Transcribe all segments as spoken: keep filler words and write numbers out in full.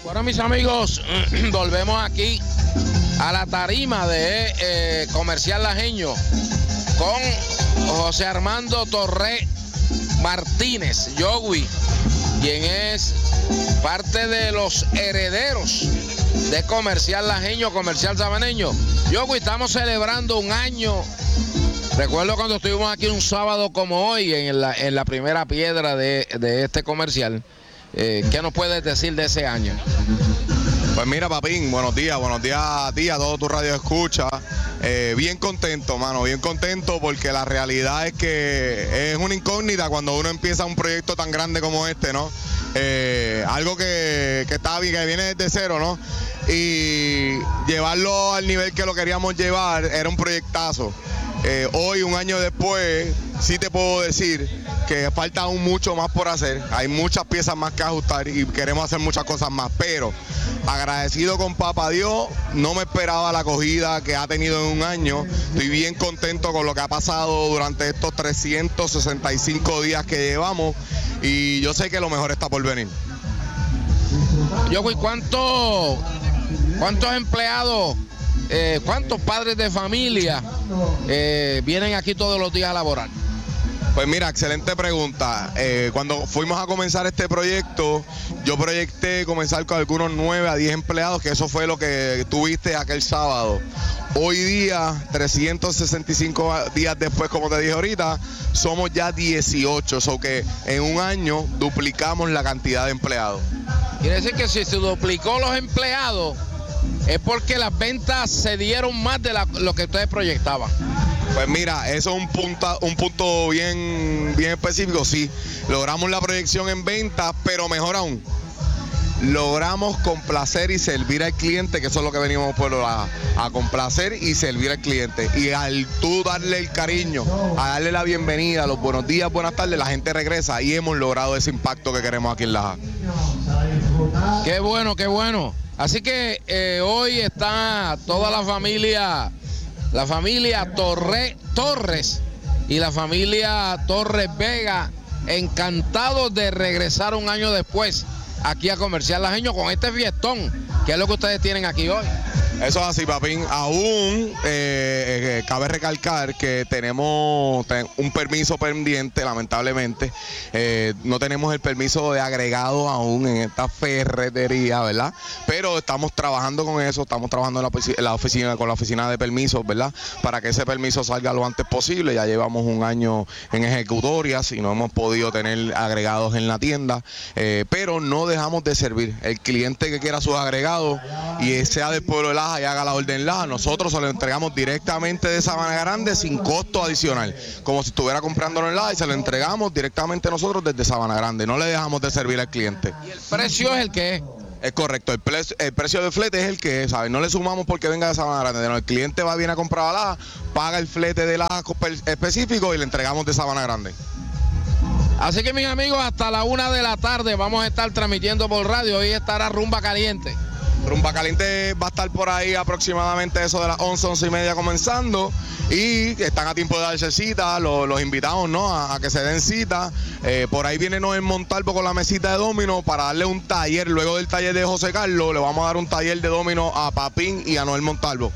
Bueno, mis amigos, volvemos aquí a la tarima de eh, Comercial Lajeño con José Armando Torre Martínez, Yogui, quien es parte de los herederos de Comercial Lajeño, Comercial Sabaneño. Yogui, estamos celebrando un año. Recuerdo cuando estuvimos aquí un sábado como hoy en la, en la primera piedra de, de este comercial. Eh, ¿Qué nos puedes decir de ese año? Pues mira, Papín, buenos días, buenos días a ti, a todo tu radio escucha. Eh, bien contento, mano, bien contento porque la realidad es que es una incógnita cuando uno empieza un proyecto tan grande como este, ¿no? Eh, algo que, que está bien, que viene desde cero, ¿no? Y llevarlo al nivel que lo queríamos llevar era un proyectazo. Eh, hoy, un año después, sí te puedo decir que falta aún mucho más por hacer. Hay muchas piezas más que ajustar y queremos hacer muchas cosas más, pero agradecido con Papá Dios, no me esperaba la acogida que ha tenido en un año. Estoy bien contento con lo que ha pasado durante estos trescientos sesenta y cinco días que llevamos y yo sé que lo mejor está por venir. Yo, ¿cuánto, ¿cuántos empleados, eh, cuántos padres de familia eh, vienen aquí todos los días a laborar? Pues mira, excelente pregunta. Eh, cuando fuimos a comenzar este proyecto, yo proyecté comenzar con algunos nueve a diez empleados, que eso fue lo que tuviste aquel sábado. Hoy día, trescientos sesenta y cinco días después, como te dije ahorita, somos ya dieciocho, o so que en un año duplicamos la cantidad de empleados. Quiere decir que si se duplicó los empleados, es porque las ventas se dieron más de la, lo que ustedes proyectaban. Pues mira, eso es un punto, un punto bien, bien específico, sí. Logramos la proyección en ventas, pero mejor aún, logramos complacer y servir al cliente, que eso es lo que venimos por a, a complacer y servir al cliente. Y al tú darle el cariño, a darle la bienvenida, los buenos días, buenas tardes, la gente regresa y hemos logrado ese impacto que queremos aquí en Laja. Qué bueno, qué bueno. Así que eh, hoy está toda la familia, la familia Torre, Torres y la familia Torres Vega, encantados de regresar un año después aquí a Comercial Lajeño con este fiestón, que es lo que ustedes tienen aquí hoy. Eso es así, Papín. Aún eh, eh, cabe recalcar que tenemos ten, un permiso pendiente, lamentablemente. Eh, no tenemos el permiso de agregado aún en esta ferretería, ¿verdad? Pero estamos trabajando con eso, estamos trabajando en la, en la oficina, con la oficina de permisos, ¿verdad? Para que ese permiso salga lo antes posible. Ya llevamos un año en ejecutorias y no hemos podido tener agregados en la tienda, eh, pero no dejamos de servir. El cliente que quiera sus agregados y sea del pueblo de Laja y haga la orden Laja, nosotros se lo entregamos directamente de Sabana Grande sin costo adicional, como si estuviera comprándolo en Laja y se lo entregamos directamente nosotros desde Sabana Grande, no le dejamos de servir al cliente. ¿Y el precio es el que es? Es correcto, el, pre el precio de flete es el que es, ¿sabes? No le sumamos porque venga de Sabana Grande, no, el cliente va bien a comprar a Laja, paga el flete de Laja específico y le entregamos de Sabana Grande. Así que mis amigos, hasta la una de la tarde vamos a estar transmitiendo por radio, hoy estará Rumba Caliente. Rumba Caliente va a estar por ahí aproximadamente eso de las once, once y media comenzando y están a tiempo de darse cita, los, los invitamos, ¿no? a, a que se den cita. Eh, por ahí viene Noel Montalvo con la mesita de domino para darle un taller, luego del taller de José Carlos, le vamos a dar un taller de domino a Papín y a Noel Montalvo.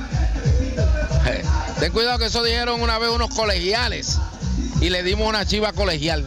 Eh, ten cuidado que eso dijeron una vez unos colegiales y le dimos una chiva colegial.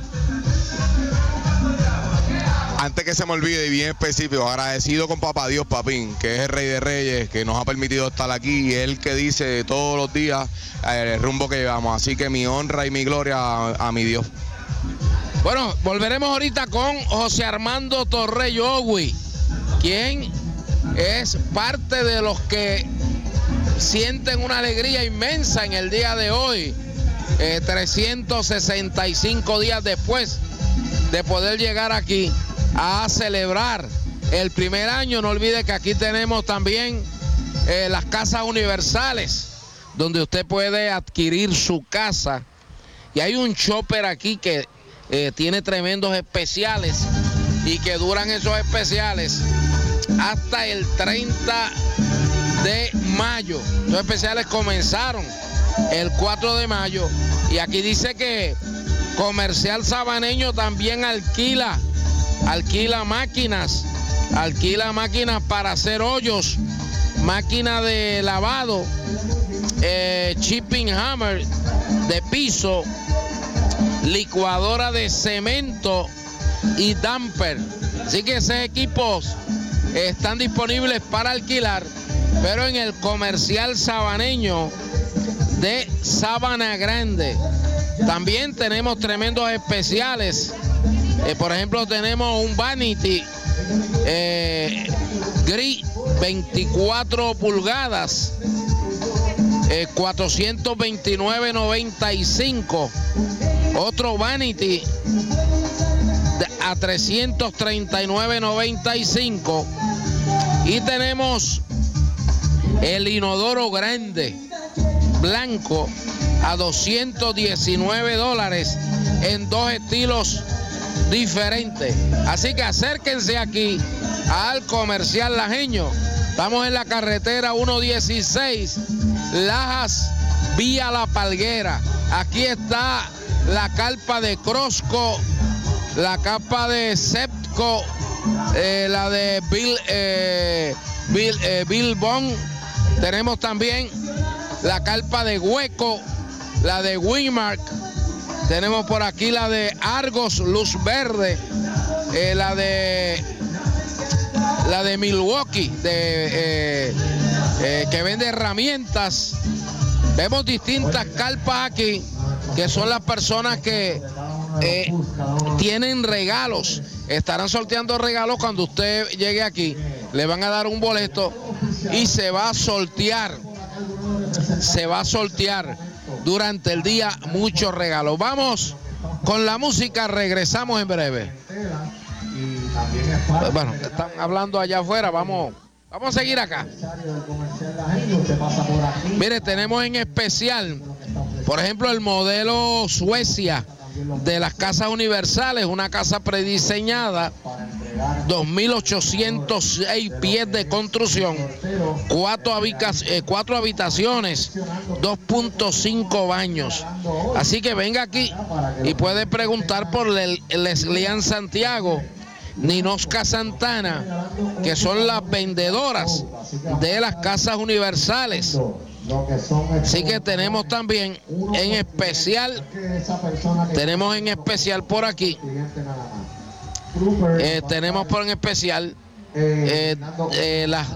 Antes que se me olvide y bien específico, agradecido con Papá Dios, Papín, que es el Rey de Reyes, que nos ha permitido estar aquí y es el que dice todos los días eh, el rumbo que llevamos. Así que mi honra y mi gloria a, a mi Dios. Bueno, volveremos ahorita con José Armando Torre Yogui, quien es parte de los que sienten una alegría inmensa en el día de hoy, eh, trescientos sesenta y cinco días después de poder llegar aquí a celebrar el primer año. No olvide que aquí tenemos también eh, las casas universales, donde usted puede adquirir su casa. Y hay un shopper aquí que eh, tiene tremendos especiales y que duran esos especiales hasta el treinta de mayo. Los especiales comenzaron el cuatro de mayo y aquí dice que Comercial Sabaneño también alquila alquila máquinas alquila máquinas para hacer hoyos, máquina de lavado, eh, chipping hammer de piso, licuadora de cemento y damper. Así que esos equipos están disponibles para alquilar, pero en el Comercial Sabaneño de Sabana Grande. También tenemos tremendos especiales. Eh, por ejemplo, tenemos un Vanity eh, gris veinticuatro pulgadas, eh, cuatrocientos veintinueve noventa y cinco. Otro Vanity a trescientos treinta y nueve noventa y cinco. Y tenemos el inodoro grande blanco a doscientos diecinueve dólares en dos estilos diferentes. Así que acérquense aquí al Comercial Lajeño. Estamos en la carretera ciento dieciséis, Lajas, vía La Palguera. Aquí está la carpa de Crosco, la capa de Sepco, eh, la de Bill, eh, Bill, eh, Bill Bond. Tenemos también la carpa de Hueco, la de Wimark. Tenemos por aquí la de Argos Luz Verde, eh, la de la de Milwaukee, de, eh, eh, que vende herramientas. Vemos distintas carpas aquí, que son las personas que eh, tienen regalos. Estarán sorteando regalos cuando usted llegue aquí. Le van a dar un boleto y se va a sortear. Se va a sortear durante el día muchos regalos. Vamos con la música, regresamos en breve. Bueno, están hablando allá afuera, vamos, vamos a seguir acá. Mire, tenemos en especial, por ejemplo, el modelo Suecia de las casas universales, una casa prediseñada, dos mil ochocientos seis pies de construcción, cuatro, habitac- eh, cuatro habitaciones, dos punto cinco baños. Así que venga aquí y puede preguntar por el Leslian Santiago, Ninosca Santana, que son las vendedoras de las casas universales. Así que tenemos también en especial, tenemos en especial por aquí, eh, tenemos por en especial eh, eh, las,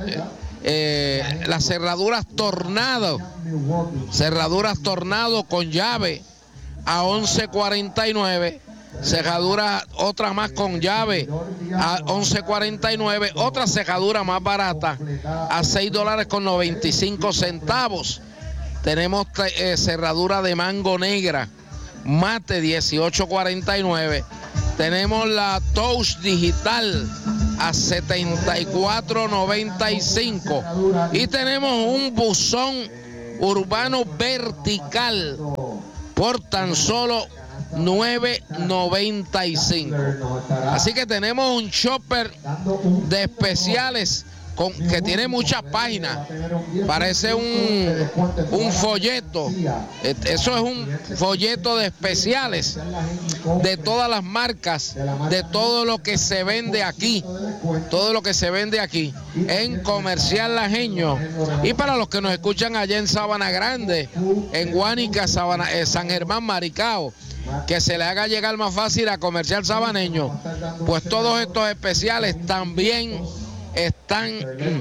eh, las cerraduras Tornado, cerraduras Tornado con llave a once cuarenta y nueve. Cerradura, otra más con llave a once cuarenta y nueve, otra cerradura más barata a seis dólares con noventa y cinco centavos. Tenemos eh, cerradura de mango negra mate dieciocho cuarenta y nueve. Tenemos la Touch digital a setenta y cuatro noventa y cinco y tenemos un buzón urbano vertical por tan solo nueve noventa y cinco. Así que tenemos un shopper de especiales con, que tiene muchas páginas. Parece un, un folleto. Eso es un folleto de especiales de todas las marcas, de todo lo que se vende aquí, todo lo que se vende aquí en Comercial Lajeño. Y para los que nos escuchan allá en Sabana Grande, en Guánica, Sabana, eh, San Germán, Maricao, que se le haga llegar más fácil a Comercial Sabaneño, pues todos estos especiales también están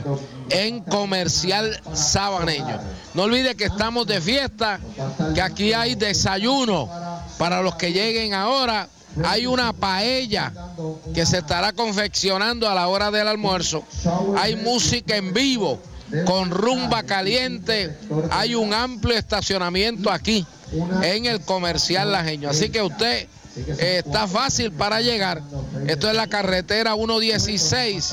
en Comercial Sabaneño. No olvide que estamos de fiesta, que aquí hay desayuno para los que lleguen ahora. Hay una paella que se estará confeccionando a la hora del almuerzo. Hay música en vivo con rumba caliente. Hay un amplio estacionamiento aquí en el Comercial Lajeño. Así que usted eh, está fácil para llegar. Esto es la carretera ciento dieciséis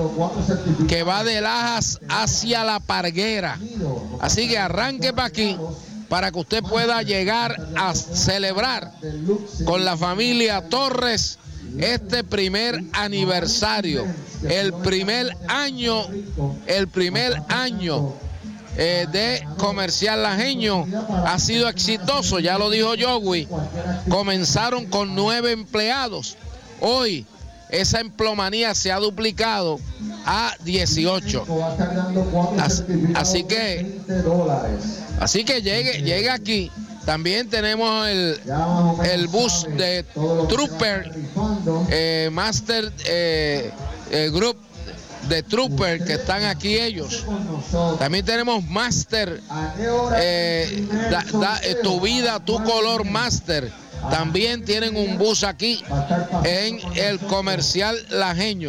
que va de Lajas hacia La Palguera. Así que arranque para aquí para que usted pueda llegar a celebrar con la familia Torres este primer aniversario, el primer año, el primer año Eh, de Comercial Lajeño ha sido exitoso, ya lo dijo Joey. Comenzaron con nueve empleados. Hoy esa emplomanía se ha duplicado a dieciocho. Así, así que, así que llegue, llegue aquí. También tenemos el, el bus de Trooper, eh, Master eh, eh, Group de Trooper, que están aquí ellos. También tenemos Master, eh, da, da, eh, Tu Vida, Tu Color Master. También tienen un bus aquí en el Comercial Lajeño.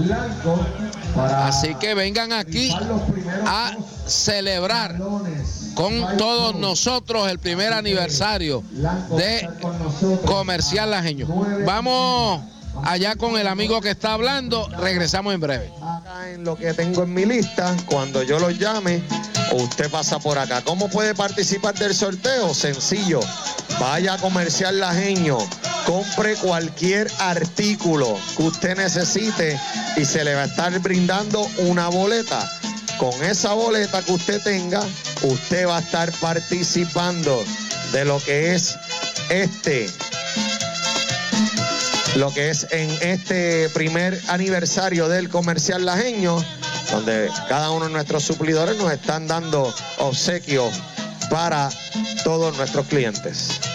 Así que vengan aquí a celebrar con todos nosotros el primer aniversario de Comercial Lajeño. Vamos allá con el amigo que está hablando. Regresamos en breve. Acá en lo que tengo en mi lista, cuando yo lo llame, usted pasa por acá. ¿Cómo puede participar del sorteo? Sencillo. Vaya a Comercial Lajeño, compre cualquier artículo que usted necesite y se le va a estar brindando una boleta. Con esa boleta que usted tenga, usted va a estar participando de lo que es este, lo que es en este primer aniversario del Comercial Lajeño, donde cada uno de nuestros suplidores nos están dando obsequios para todos nuestros clientes.